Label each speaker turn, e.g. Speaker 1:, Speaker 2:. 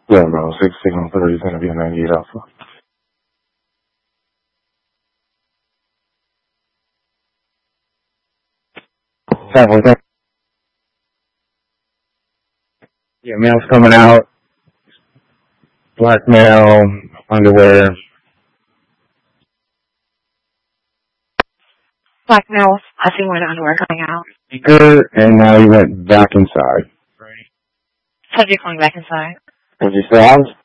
Speaker 1: Yeah, bro. 6 on 30 is going to be a 98 alpha. Yeah, mail's coming out. Black mail, underwear.
Speaker 2: Black mail. I see more underwear coming out.
Speaker 1: And now he went back inside.
Speaker 2: Subject going back inside.
Speaker 1: What'd you say, Alex?